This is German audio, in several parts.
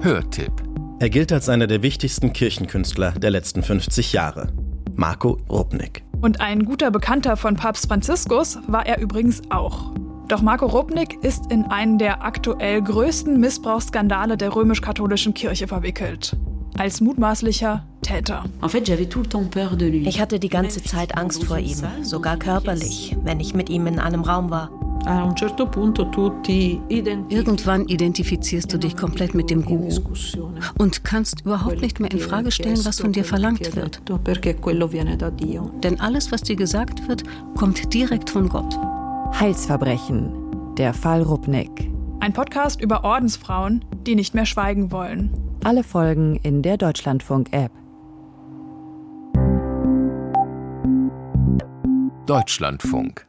Hörtipp. Er gilt als einer der wichtigsten Kirchenkünstler der letzten 50 Jahre. Marco Rupnik. Und ein guter Bekannter von Papst Franziskus war er übrigens auch. Doch Marco Rupnik ist in einen der aktuell größten Missbrauchsskandale der römisch-katholischen Kirche verwickelt. Als mutmaßlicher Täter. Ich hatte die ganze Zeit Angst vor ihm, sogar körperlich, wenn ich mit ihm in einem Raum war. Irgendwann identifizierst du dich komplett mit dem Guru und kannst überhaupt nicht mehr in Frage stellen, was von dir verlangt wird. Denn alles, was dir gesagt wird, kommt direkt von Gott. Heilsverbrechen. Der Fall Rupnik. Ein Podcast über Ordensfrauen, die nicht mehr schweigen wollen. Alle Folgen in der Deutschlandfunk-App. Deutschlandfunk.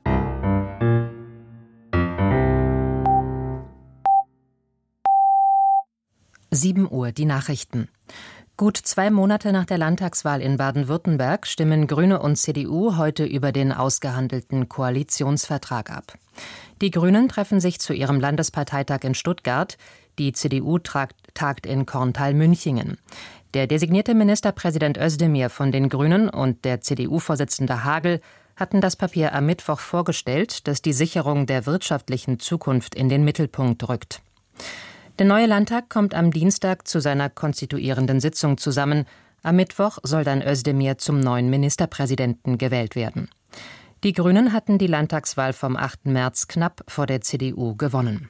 Uhr, die Nachrichten. Gut 2 Monate nach der Landtagswahl in Baden-Württemberg stimmen Grüne und CDU heute über den ausgehandelten Koalitionsvertrag ab. Die Grünen treffen sich zu ihrem Landesparteitag in Stuttgart. Die CDU tagt in Korntal-Münchingen. Der designierte Ministerpräsident Özdemir von den Grünen und der CDU-Vorsitzende Hagel hatten das Papier am Mittwoch vorgestellt, das die Sicherung der wirtschaftlichen Zukunft in den Mittelpunkt rückt. Der neue Landtag kommt am Dienstag zu seiner konstituierenden Sitzung zusammen. Am Mittwoch soll dann Özdemir zum neuen Ministerpräsidenten gewählt werden. Die Grünen hatten die Landtagswahl vom 8. März knapp vor der CDU gewonnen.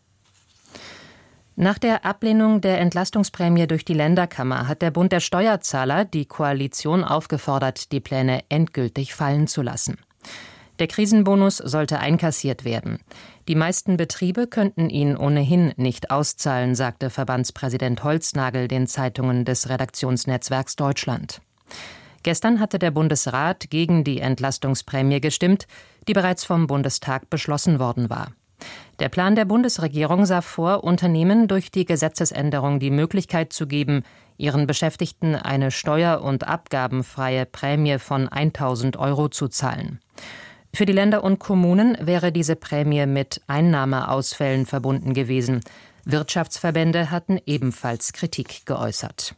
Nach der Ablehnung der Entlastungsprämie durch die Länderkammer hat der Bund der Steuerzahler die Koalition aufgefordert, die Pläne endgültig fallen zu lassen. Der Krisenbonus sollte einkassiert werden. Die meisten Betriebe könnten ihn ohnehin nicht auszahlen, sagte Verbandspräsident Holznagel den Zeitungen des Redaktionsnetzwerks Deutschland. Gestern hatte der Bundesrat gegen die Entlastungsprämie gestimmt, die bereits vom Bundestag beschlossen worden war. Der Plan der Bundesregierung sah vor, Unternehmen durch die Gesetzesänderung die Möglichkeit zu geben, ihren Beschäftigten eine steuer- und abgabenfreie Prämie von 1.000 € zu zahlen. Für die Länder und Kommunen wäre diese Prämie mit Einnahmeausfällen verbunden gewesen. Wirtschaftsverbände hatten ebenfalls Kritik geäußert.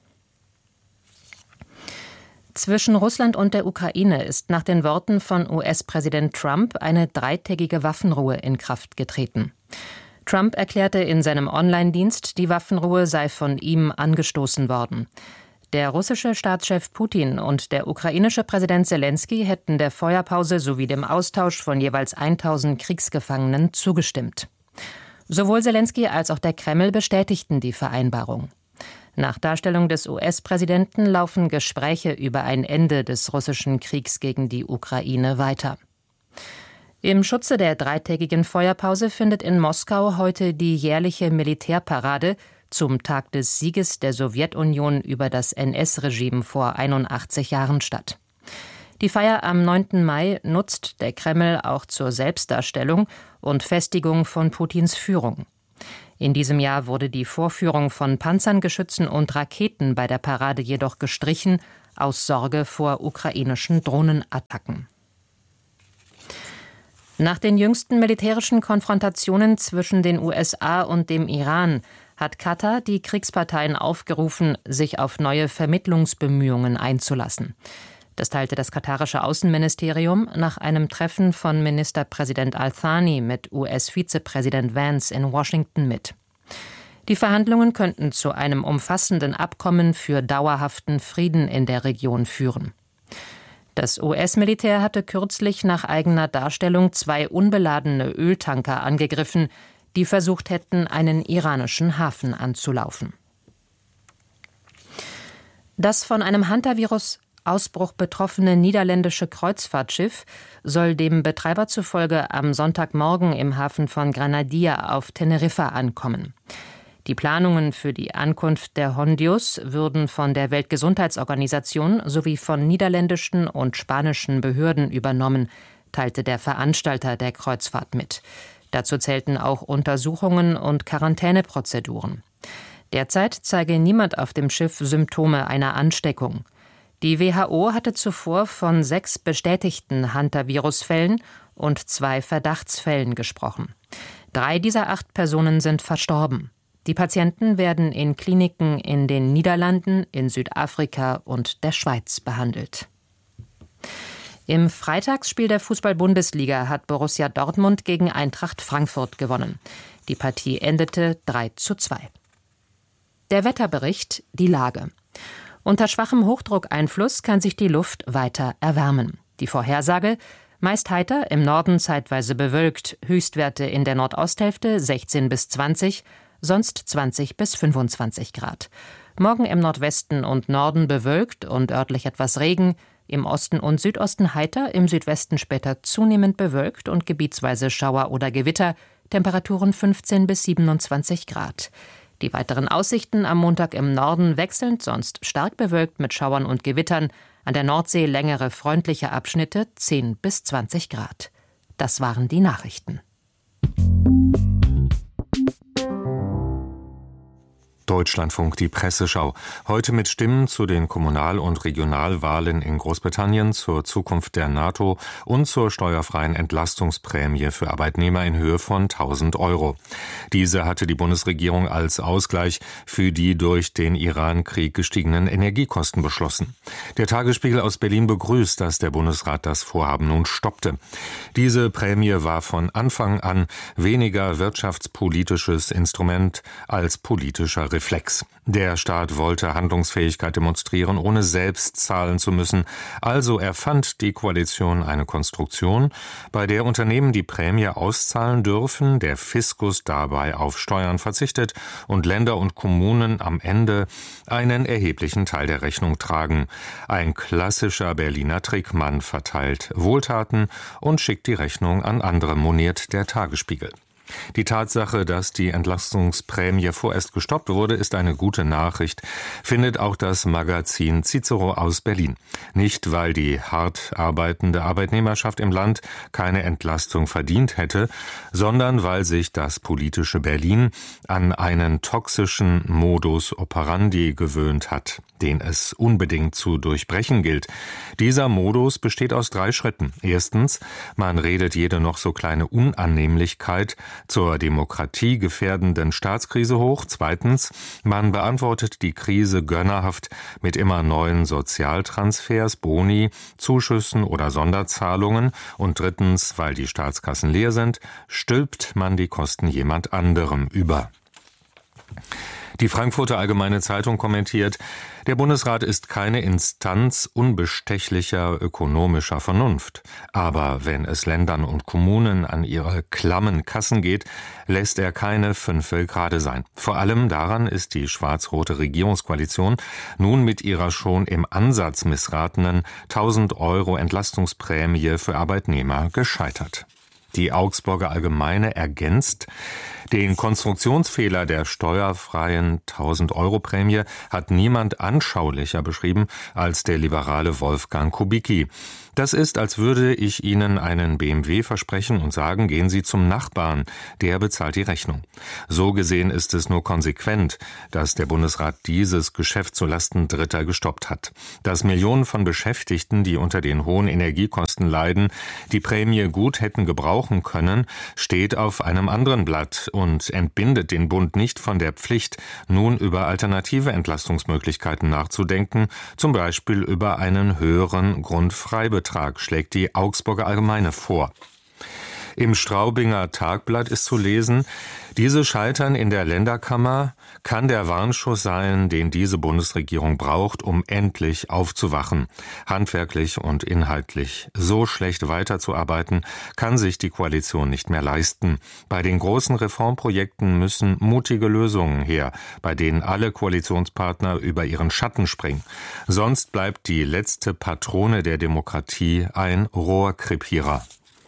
Zwischen Russland und der Ukraine ist nach den Worten von US-Präsident Trump eine 3-tägige Waffenruhe in Kraft getreten. Trump erklärte in seinem Online-Dienst, die Waffenruhe sei von ihm angestoßen worden. Der russische Staatschef Putin und der ukrainische Präsident Selenskyj hätten der Feuerpause sowie dem Austausch von jeweils 1.000 Kriegsgefangenen zugestimmt. Sowohl Selenskyj als auch der Kreml bestätigten die Vereinbarung. Nach Darstellung des US-Präsidenten laufen Gespräche über ein Ende des russischen Kriegs gegen die Ukraine weiter. Im Schutze der 3-tägigen Feuerpause findet in Moskau heute die jährliche Militärparade zum Tag des Sieges der Sowjetunion über das NS-Regime vor 81 Jahren statt. Die Feier am 9. Mai nutzt der Kreml auch zur Selbstdarstellung und Festigung von Putins Führung. In diesem Jahr wurde die Vorführung von Panzern, Geschützen und Raketen bei der Parade jedoch gestrichen, aus Sorge vor ukrainischen Drohnenattacken. Nach den jüngsten militärischen Konfrontationen zwischen den USA und dem Iran hat Katar die Kriegsparteien aufgerufen, sich auf neue Vermittlungsbemühungen einzulassen. Das teilte das katarische Außenministerium nach einem Treffen von Ministerpräsident Al-Thani mit US-Vizepräsident Vance in Washington mit. Die Verhandlungen könnten zu einem umfassenden Abkommen für dauerhaften Frieden in der Region führen. Das US-Militär hatte kürzlich nach eigener Darstellung 2 unbeladene Öltanker angegriffen, die versucht hätten, einen iranischen Hafen anzulaufen. Das von einem Hantavirus-Ausbruch betroffene niederländische Kreuzfahrtschiff soll dem Betreiber zufolge am Sonntagmorgen im Hafen von Granadilla auf Teneriffa ankommen. Die Planungen für die Ankunft der Hondios würden von der Weltgesundheitsorganisation sowie von niederländischen und spanischen Behörden übernommen, teilte der Veranstalter der Kreuzfahrt mit. Dazu zählten auch Untersuchungen und Quarantäneprozeduren. Derzeit zeige niemand auf dem Schiff Symptome einer Ansteckung. Die WHO hatte zuvor von 6 bestätigten Hantavirus-Fällen und 2 Verdachtsfällen gesprochen. 3 dieser 8 Personen sind verstorben. Die Patienten werden in Kliniken in den Niederlanden, in Südafrika und der Schweiz behandelt. Im Freitagsspiel der Fußball-Bundesliga hat Borussia Dortmund gegen Eintracht Frankfurt gewonnen. Die Partie endete 3:2. Der Wetterbericht, die Lage. Unter schwachem Hochdruckeinfluss kann sich die Luft weiter erwärmen. Die Vorhersage: meist heiter, im Norden zeitweise bewölkt, Höchstwerte in der Nordosthälfte 16 bis 20, sonst 20 bis 25 Grad. Morgen im Nordwesten und Norden bewölkt und örtlich etwas Regen, im Osten und Südosten heiter, im Südwesten später zunehmend bewölkt und gebietsweise Schauer oder Gewitter, Temperaturen 15 bis 27 Grad. Die weiteren Aussichten am Montag im Norden wechselnd, sonst stark bewölkt mit Schauern und Gewittern, an der Nordsee längere freundliche Abschnitte 10 bis 20 Grad. Das waren die Nachrichten. Deutschlandfunk, die Presseschau. Heute mit Stimmen zu den Kommunal- und Regionalwahlen in Großbritannien, zur Zukunft der NATO und zur steuerfreien Entlastungsprämie für Arbeitnehmer in Höhe von 1.000 €. Diese hatte die Bundesregierung als Ausgleich für die durch den Iran-Krieg gestiegenen Energiekosten beschlossen. Der Tagesspiegel aus Berlin begrüßt, dass der Bundesrat das Vorhaben nun stoppte. Diese Prämie war von Anfang an weniger wirtschaftspolitisches Instrument als politischer Reflex. Der Staat wollte Handlungsfähigkeit demonstrieren, ohne selbst zahlen zu müssen. Also erfand die Koalition eine Konstruktion, bei der Unternehmen die Prämie auszahlen dürfen, der Fiskus dabei auf Steuern verzichtet und Länder und Kommunen am Ende einen erheblichen Teil der Rechnung tragen. Ein klassischer Berliner Trick: man verteilt Wohltaten und schickt die Rechnung an andere, moniert der Tagesspiegel. Die Tatsache, dass die Entlastungsprämie vorerst gestoppt wurde, ist eine gute Nachricht, findet auch das Magazin Cicero aus Berlin. Nicht, weil die hart arbeitende Arbeitnehmerschaft im Land keine Entlastung verdient hätte, sondern weil sich das politische Berlin an einen toxischen Modus operandi gewöhnt hat, den es unbedingt zu durchbrechen gilt. Dieser Modus besteht aus 3 Schritten. Erstens, man redet jede noch so kleine Unannehmlichkeit zur demokratiegefährdenden Staatskrise hoch. Zweitens, man beantwortet die Krise gönnerhaft mit immer neuen Sozialtransfers, Boni, Zuschüssen oder Sonderzahlungen. Und drittens, weil die Staatskassen leer sind, stülpt man die Kosten jemand anderem über. Die Frankfurter Allgemeine Zeitung kommentiert: Der Bundesrat ist keine Instanz unbestechlicher ökonomischer Vernunft. Aber wenn es Ländern und Kommunen an ihre klammen Kassen geht, lässt er keine Fünfe gerade sein. Vor allem daran ist die schwarz-rote Regierungskoalition nun mit ihrer schon im Ansatz missratenen 1.000 € Entlastungsprämie für Arbeitnehmer gescheitert. Die Augsburger Allgemeine ergänzt: Den Konstruktionsfehler der steuerfreien 1.000 € Prämie hat niemand anschaulicher beschrieben als der liberale Wolfgang Kubicki. Das ist, als würde ich Ihnen einen BMW versprechen und sagen, gehen Sie zum Nachbarn, der bezahlt die Rechnung. So gesehen ist es nur konsequent, dass der Bundesrat dieses Geschäft zulasten Dritter gestoppt hat. Dass Millionen von Beschäftigten, die unter den hohen Energiekosten leiden, die Prämie gut hätten gebrauchen können, steht auf einem anderen Blatt und entbindet den Bund nicht von der Pflicht, nun über alternative Entlastungsmöglichkeiten nachzudenken, zum Beispiel über einen höheren Grundfreibetrag, schlägt die Augsburger Allgemeine vor. Im Straubinger Tagblatt ist zu lesen: Diese Scheitern in der Länderkammer kann der Warnschuss sein, den diese Bundesregierung braucht, um endlich aufzuwachen. Handwerklich und inhaltlich so schlecht weiterzuarbeiten, kann sich die Koalition nicht mehr leisten. Bei den großen Reformprojekten müssen mutige Lösungen her, bei denen alle Koalitionspartner über ihren Schatten springen. Sonst bleibt die letzte Patrone der Demokratie ein Rohrkrepierer.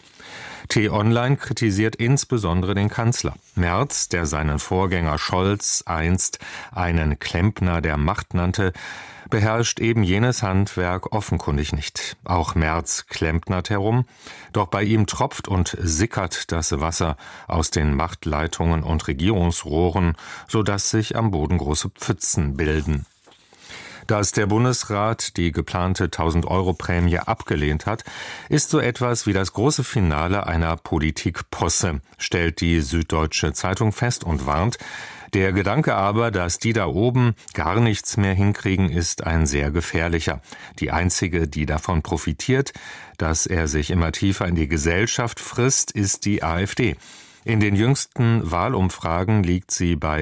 T-Online kritisiert insbesondere den Kanzler. Merz, der seinen Vorgänger Scholz einst einen Klempner der Macht nannte, beherrscht eben jenes Handwerk offenkundig nicht. Auch Merz klempnert herum, doch bei ihm tropft und sickert das Wasser aus den Machtleitungen und Regierungsrohren, sodass sich am Boden große Pfützen bilden. Dass der Bundesrat die geplante 1.000 € Prämie abgelehnt hat, ist so etwas wie das große Finale einer Politikposse, stellt die Süddeutsche Zeitung fest und warnt: Der Gedanke aber, dass die da oben gar nichts mehr hinkriegen, ist ein sehr gefährlicher. Die einzige, die davon profitiert, dass er sich immer tiefer in die Gesellschaft frisst, ist die AfD. In den jüngsten Wahlumfragen liegt sie bei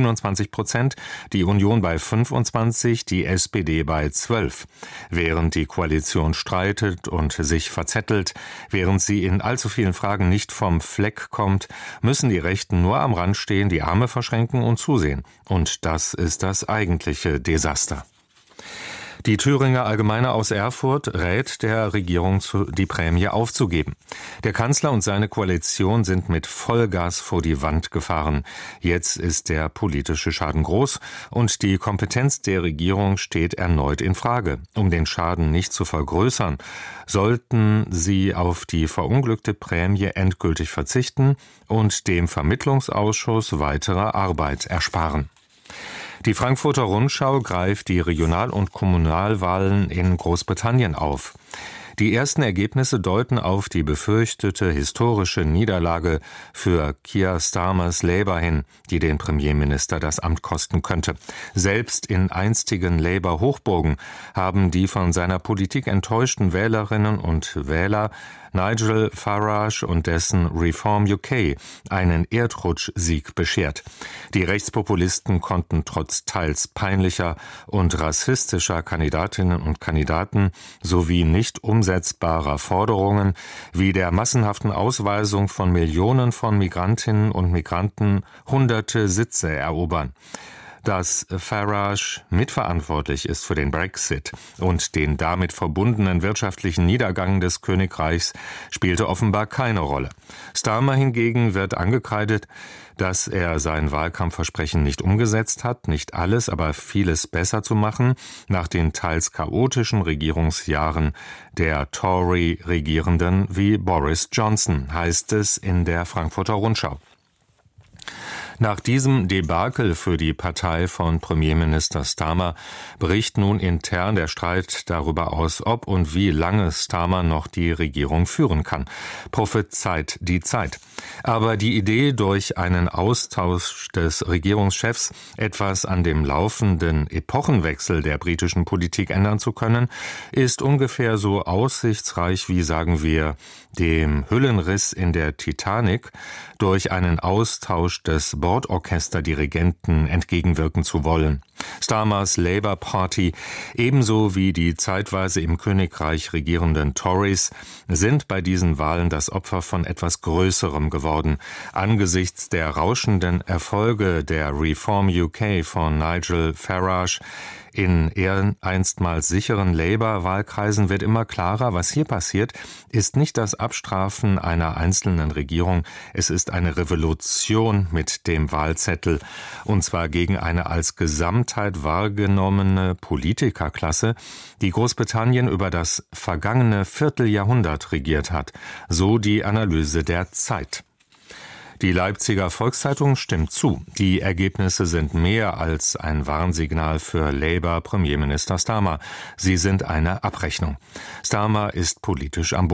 27%, die Union bei 25%, die SPD bei 12%. Während die Koalition streitet und sich verzettelt, während sie in allzu vielen Fragen nicht vom Fleck kommt, müssen die Rechten nur am Rand stehen, die Arme verschränken und zusehen. Und das ist das eigentliche Desaster. Die Thüringer Allgemeine aus Erfurt rät der Regierung, die Prämie aufzugeben. Der Kanzler und seine Koalition sind mit Vollgas vor die Wand gefahren. Jetzt ist der politische Schaden groß und die Kompetenz der Regierung steht erneut in Frage. Um den Schaden nicht zu vergrößern, sollten sie auf die verunglückte Prämie endgültig verzichten und dem Vermittlungsausschuss weitere Arbeit ersparen. Die Frankfurter Rundschau greift die Regional- und Kommunalwahlen in Großbritannien auf. Die ersten Ergebnisse deuten auf die befürchtete historische Niederlage für Keir Starmers Labour hin, die den Premierminister das Amt kosten könnte. Selbst in einstigen Labour-Hochburgen haben die von seiner Politik enttäuschten Wählerinnen und Wähler Nigel Farage und dessen Reform UK einen Erdrutschsieg beschert. Die Rechtspopulisten konnten trotz teils peinlicher und rassistischer Kandidatinnen und Kandidaten sowie nicht umsetzbarer Forderungen wie der massenhaften Ausweisung von Millionen von Migrantinnen und Migranten hunderte Sitze erobern. Dass Farage mitverantwortlich ist für den Brexit und den damit verbundenen wirtschaftlichen Niedergang des Königreichs, spielte offenbar keine Rolle. Starmer hingegen wird angekreidet, dass er sein Wahlkampfversprechen nicht umgesetzt hat, nicht alles, aber vieles besser zu machen, nach den teils chaotischen Regierungsjahren der Tory-Regierenden wie Boris Johnson, heißt es in der Frankfurter Rundschau. Nach diesem Debakel für die Partei von Premierminister Starmer bricht nun intern der Streit darüber aus, ob und wie lange Starmer noch die Regierung führen kann. Prophezeit die Zeit. Aber die Idee, durch einen Austausch des Regierungschefs etwas an dem laufenden Epochenwechsel der britischen Politik ändern zu können, ist ungefähr so aussichtsreich wie, sagen wir, dem Hüllenriss in der Titanic durch einen Austausch des Bordorchesterdirigenten entgegenwirken zu wollen. Starmers Labour Party, ebenso wie die zeitweise im Königreich regierenden Tories, sind bei diesen Wahlen das Opfer von etwas Größerem geworden. Angesichts der rauschenden Erfolge der Reform UK von Nigel Farage in einstmals sicheren Labour-Wahlkreisen wird immer klarer, was hier passiert, ist nicht das Abstrafen einer einzelnen Regierung, es ist eine Revolution mit dem Wahlzettel, und zwar gegen eine als Gesamtheit wahrgenommene Politikerklasse, die Großbritannien über das vergangene Vierteljahrhundert regiert hat, so die Analyse der Zeit. Die Leipziger Volkszeitung stimmt zu. Die Ergebnisse sind mehr als ein Warnsignal für Labour-Premierminister Starmer. Sie sind eine Abrechnung. Starmer ist politisch am Boden.